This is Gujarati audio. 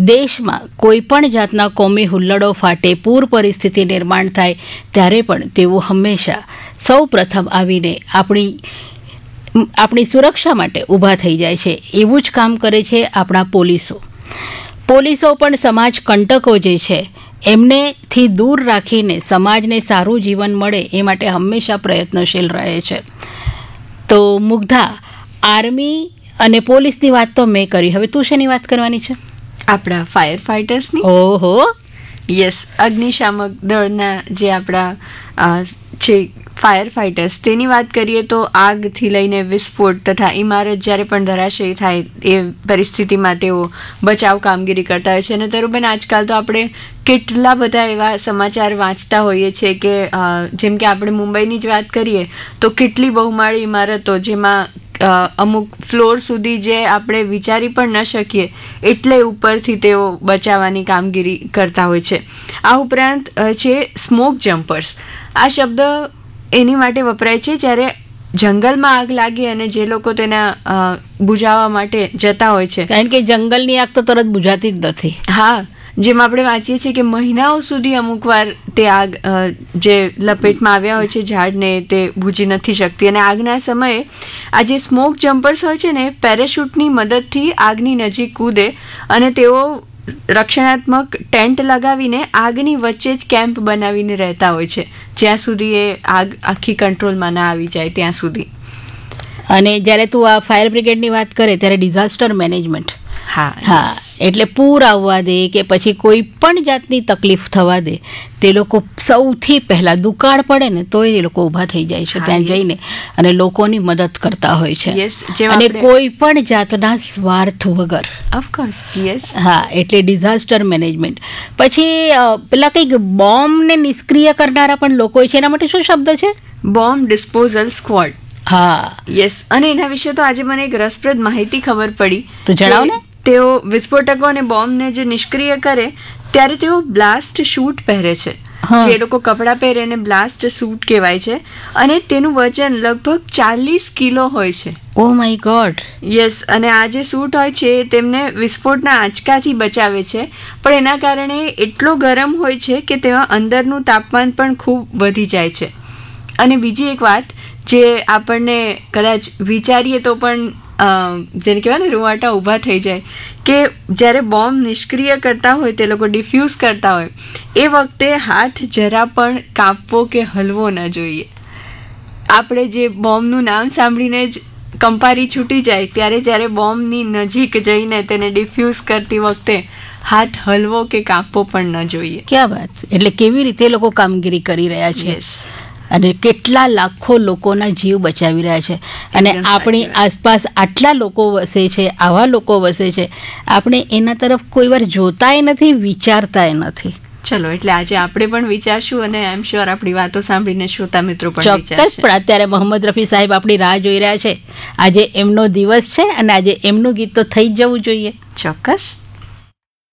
દેશમાં કોઈ પણ જાતના કોમી હુલ્લડો ફાટે, પૂર પરિસ્થિતિ નિર્માણ થાય ત્યારે પણ તેઓ હંમેશા સૌ પ્રથમ આવીને આપણી સુરક્ષા માટે ઊભા થઈ જાય છે. એવું જ કામ કરે છે આપણા પોલીસો. પોલીસો પણ સમાજ કંટકો જે છે એમનેથી દૂર રાખીને સમાજને સારું જીવન મળે એ માટે હંમેશા પ્રયત્નશીલ રહે છે. તો મુગ્ધા, આર્મી અને પોલીસની વાત તો મેં કરી, હવે તું શેની વાત કરવાની છે? આપણા ફાયર ફાઇટર્સની. ઓહો, યસ, અગ્નિશામક દળના જે આપણા છે ફાયર ફાઇટર્સ, તેની વાત કરીએ તો આગથી લઈને વિસ્ફોટ તથા ઇમારત જ્યારે પણ ધરાશયી થાય એ પરિસ્થિતિમાં તેઓ બચાવ કામગીરી કરતા હોય છે. અને તરુબેન, આજકાલ તો આપણે કેટલા બધા એવા સમાચાર વાંચતા હોઈએ છીએ કે જેમ કે આપણે મુંબઈની જ વાત કરીએ તો કેટલી બહુમાળી ઇમારતો જેમાં અમુક ફ્લોર સુધી જે આપણે વિચારી પણ ન શકીએ એટલે ઉપરથી તેઓ બચાવવાની કામગીરી કરતા હોય છે. આ ઉપરાંત છે સ્મોક જમ્પર્સ. આ શબ્દ એની માટે વપરાય છે જ્યારે જંગલમાં આગ લાગે અને જે લોકો તેના બુઝાવવા માટે જતા હોય છે, કારણ કે જંગલની આગ તો તરત બુઝાતી જ નથી. હા, જેમ આપણે વાંચીએ છીએ કે મહિનાઓ સુધી અમુક વાર તે આગ જે લપેટમાં આવ્યા હોય છે ઝાડને, તે બુઝી નથી શકતી. અને આગના સમયે આ જે સ્મોક જમ્પર્સ હોય છે ને, પેરાશૂટની મદદથી આગની નજીક કૂદે અને તેઓ રક્ષણાત્મક ટેન્ટ લગાવીને આગની વચ્ચે જ કેમ્પ બનાવીને રહેતા હોય છે જ્યાં સુધી એ આગ આખી કંટ્રોલમાં ના આવી જાય ત્યાં સુધી. અને જ્યારે તું આ ફાયર બ્રિગેડની વાત કરે ત્યારે ડિઝાસ્ટર મેનેજમેન્ટ, હા, એટલે પૂર આવવા દે કે પછી કોઈ પણ જાતની તકલીફ થવા દે, તે લોકો સૌથી પહેલા દુકાળ પડે ને તો એ લોકો ઊભા થઈ જાય છે ત્યાં જઈને અને લોકોની મદદ કરતા હોય છે, અને કોઈ પણ જાતના સ્વાર્થ વગર. Of course, yes. હા, એટલે ડિઝાસ્ટર મેનેજમેન્ટ. પછી પેલા કંઈક બોમ્બને નિષ્ક્રિય કરનારા પણ લોકો હોય છે, એના માટે શું શબ્દ છે? Bomb disposal squad. હા, યસ. અને એના વિશે તો આજે મને એક રસપ્રદ માહિતી ખબર પડી. તો જણાવો ને. તેઓ વિસ્ફોટકો અને બોમ્બને જે નિષ્ક્રિય કરે ત્યારે તેઓ બ્લાસ્ટ શૂટ પહેરે છે. જે લોકો કપડાં પહેરે એને બ્લાસ્ટ શૂટ કહેવાય છે. અને તેનું વજન લગભગ 40 કિલો હોય છે. Oh my God. યસ. અને આ જે શૂટ હોય છે તેમને વિસ્ફોટના આંચકાથી બચાવે છે, પણ એના કારણે એટલો ગરમ હોય છે કે તેમાં અંદરનું તાપમાન પણ ખૂબ વધી જાય છે. અને બીજી એક વાત જે આપણને કદાચ વિચારીએ તો પણ જેને કહેવાય ને રૂવાટા ઊભા થઈ જાય, કે જ્યારે બોમ્બ નિષ્ક્રિય કરતા હોય, તે લોકો ડિફ્યુઝ કરતા હોય, એ વખતે હાથ જરા પણ કાપવો કે હલવો ન જોઈએ. આપણે જે બોમ્બનું નામ સાંભળીને જ કંપારી છૂટી જાય, ત્યારે જ્યારે બોમ્બની નજીક જઈને તેને ડિફ્યુઝ કરતી વખતે હાથ હલવો કે કાપવો પણ ન જોઈએ. ક્યાં વાત! એટલે કેવી રીતે લોકો કામગીરી કરી રહ્યા છે અને કેટલા લાખો લોકોના જીવ બચાવી રહ્યા છે. અને આપણી આસપાસ આટલા લોકો વસે છે, આવા લોકો વસે છે, આપણે એના તરફ કોઈ વાર જોતાય નથી, વિચારતાય નથી. ચલો, એટલે આજે આપણે પણ વિચારશું અને આઈ એમ શ્યોર આપણી વાતો સાંભળીને શ્રોતા મિત્રો પણ ચોક્કસ. પણ અત્યારે મોહમ્મદ રફી સાહેબ આપણી રાહ જોઈ રહ્યા છે. આજે એમનો દિવસ છે અને આજે એમનું ગીત તો થઈ જ જવું જોઈએ. ચોક્કસ.